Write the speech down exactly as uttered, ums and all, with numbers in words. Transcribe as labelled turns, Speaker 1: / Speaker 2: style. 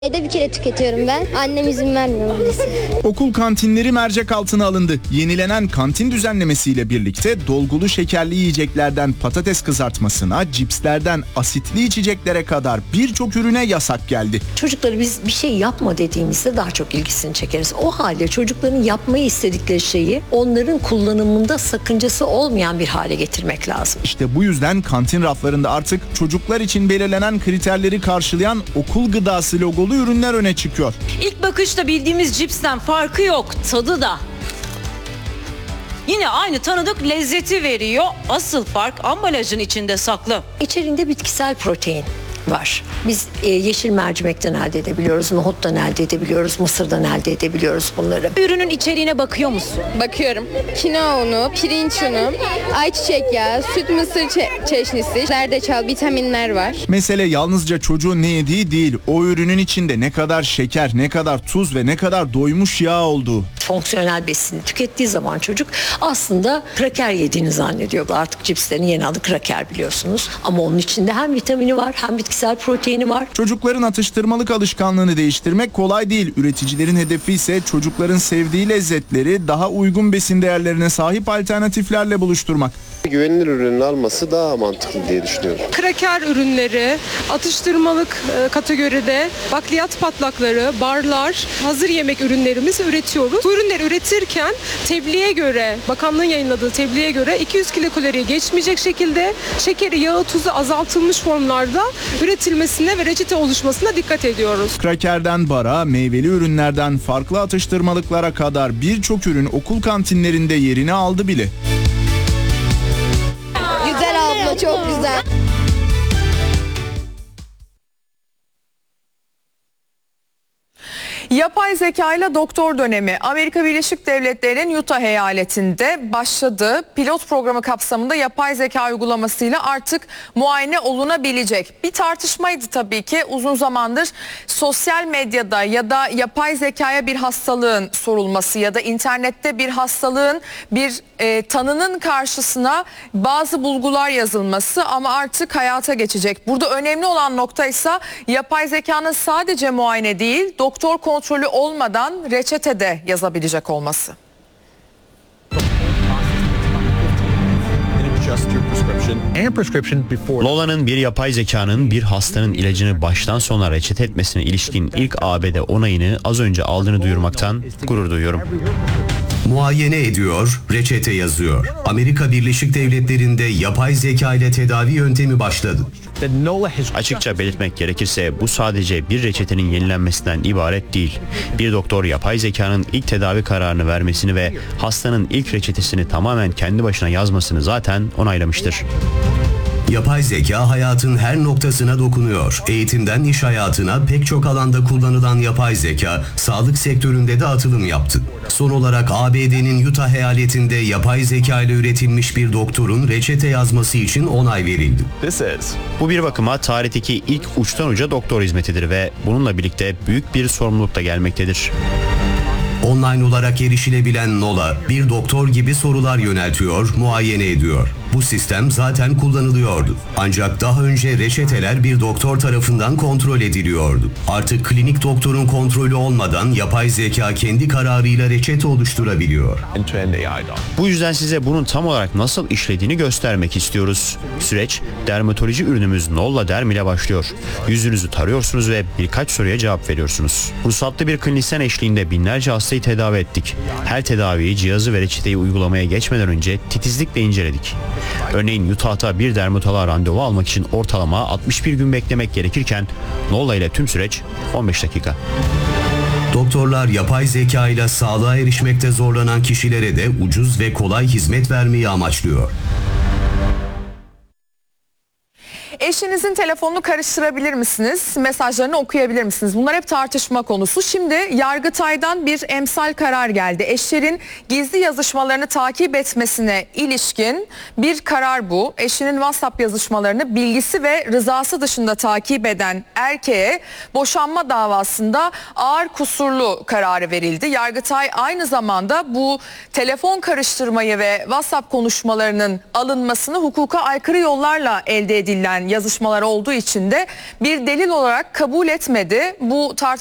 Speaker 1: Evde bir kere tüketiyorum ben. Annem izin vermiyor maalesef.
Speaker 2: Okul kantinleri mercek altına alındı. Yenilenen kantin düzenlemesiyle birlikte dolgulu şekerli yiyeceklerden patates kızartmasına, cipslerden asitli içeceklere kadar birçok ürüne yasak geldi.
Speaker 3: Çocukları biz bir şey yapma dediğimizde daha çok ilgisini çekeriz. O halde çocukların yapmayı istedikleri şeyi onların kullanımında sakıncası olmayan bir hale getirmek lazım.
Speaker 2: İşte bu yüzden kantin raflarında artık çocuklar için belirlenen kriterleri karşılayan okul gıdası logolu ürünler öne çıkıyor.
Speaker 4: İlk bakışta bildiğimiz cipsten farkı yok, tadı da. Yine aynı tanıdık lezzeti veriyor. Asıl fark ambalajın içinde saklı.
Speaker 3: İçerinde bitkisel protein var. Biz e, yeşil mercimekten elde edebiliyoruz, nohuttan elde edebiliyoruz, mısırdan elde edebiliyoruz bunları.
Speaker 4: Ürünün içeriğine bakıyor musun?
Speaker 5: Bakıyorum. Kinoa unu, pirinç unu, ayçiçek yağı, süt mısır çe- çeşnisi, zerdeçal, vitaminler var.
Speaker 2: Mesele yalnızca çocuğun ne yediği değil, o ürünün içinde ne kadar şeker, ne kadar tuz ve ne kadar doymuş yağ olduğu.
Speaker 3: Fonksiyonel besini tükettiği zaman çocuk aslında kraker yediğini zannediyor. Artık cipslerin yeni adı kraker biliyorsunuz. Ama onun içinde hem vitamini var hem bitkisel proteini var.
Speaker 2: Çocukların atıştırmalık alışkanlığını değiştirmek kolay değil. Üreticilerin hedefi ise çocukların sevdiği lezzetleri daha uygun besin değerlerine sahip alternatiflerle buluşturmak.
Speaker 6: Güvenilir ürünün alması daha mantıklı diye düşünüyorum.
Speaker 7: Kraker ürünleri, atıştırmalık e, kategoride bakliyat patlakları, barlar, hazır yemek ürünlerimiz üretiyoruz. Bu ürünleri üretirken tebliğe göre, bakanlığın yayınladığı tebliğe göre iki yüz kilokaloriyi geçmeyecek şekilde şekeri, yağı, tuzu azaltılmış formlarda üretilmesine ve reçete oluşmasına dikkat ediyoruz.
Speaker 2: Krakerden bara, meyveli ürünlerden farklı atıştırmalıklara kadar birçok ürün okul kantinlerinde yerini aldı bile.
Speaker 1: Güzel abla, çok güzel.
Speaker 8: Yapay zeka ile doktor dönemi Amerika Birleşik Devletleri'nin Utah eyaletinde başladı. Pilot programı kapsamında yapay zeka uygulamasıyla artık muayene olunabilecek. Bir tartışmaydı tabii ki uzun zamandır sosyal medyada ya da yapay zekaya bir hastalığın sorulması ya da internette bir hastalığın bir e, tanının karşısına bazı bulgular yazılması ama artık hayata geçecek. Burada önemli olan nokta ise yapay zekanın sadece muayene değil, doktor kontrolü olmadan reçetede yazabilecek olması.
Speaker 9: Lola'nın bir yapay zekanın bir hastanın ilacını baştan sona reçete etmesine ilişkin ilk A B D onayını az önce aldığını duyurmaktan gurur duyuyorum.
Speaker 10: Muayene ediyor, reçete yazıyor. Amerika Birleşik Devletleri'nde yapay zeka ile tedavi yöntemi başladı.
Speaker 9: Açıkça belirtmek gerekirse bu sadece bir reçetenin yenilenmesinden ibaret değil. Bir doktor yapay zekanın ilk tedavi kararını vermesini ve hastanın ilk reçetesini tamamen kendi başına yazmasını zaten onaylamıştır.
Speaker 10: Yapay zeka hayatın her noktasına dokunuyor. Eğitimden iş hayatına pek çok alanda kullanılan yapay zeka, sağlık sektöründe de atılım yaptı. Son olarak A B D'nin Utah eyaletinde yapay zeka ile üretilmiş bir doktorun reçete yazması için onay verildi.
Speaker 9: Bu bir bakıma tarihteki ilk uçtan uca doktor hizmetidir ve bununla birlikte büyük bir sorumluluk da gelmektedir.
Speaker 10: Online olarak erişilebilen Nola, bir doktor gibi sorular yöneltiyor, muayene ediyor. Bu sistem zaten kullanılıyordu. Ancak daha önce reçeteler bir doktor tarafından kontrol ediliyordu. Artık klinik doktorun kontrolü olmadan yapay zeka kendi kararıyla reçete oluşturabiliyor.
Speaker 9: Bu yüzden size bunun tam olarak nasıl işlediğini göstermek istiyoruz. Süreç dermatoloji ürünümüz Nolla Derm ile başlıyor. Yüzünüzü tarıyorsunuz ve birkaç soruya cevap veriyorsunuz. Ruhsatlı bir klinisyen eşliğinde binlerce hastayı tedavi ettik. Her tedaviyi, cihazı ve reçeteyi uygulamaya geçmeden önce titizlikle inceledik. Örneğin Utah'ta bir dermatoloğa randevu almak için ortalama altmış bir gün beklemek gerekirken Nolla ile tüm süreç on beş dakika.
Speaker 10: Doktorlar yapay zeka ile sağlığa erişmekte zorlanan kişilere de ucuz ve kolay hizmet vermeyi amaçlıyor.
Speaker 8: Eşinizin telefonunu karıştırabilir misiniz? Mesajlarını okuyabilir misiniz? Bunlar hep tartışma konusu. Şimdi Yargıtay'dan bir emsal karar geldi. Eşlerin gizli yazışmalarını takip etmesine ilişkin bir karar bu. Eşinin WhatsApp yazışmalarını bilgisi ve rızası dışında takip eden erkeğe boşanma davasında ağır kusurlu kararı verildi. Yargıtay aynı zamanda bu telefon karıştırmayı ve WhatsApp konuşmalarının alınmasını hukuka aykırı yollarla elde edilen yazışmalar olduğu için de bir delil olarak kabul etmedi. Bu tartışma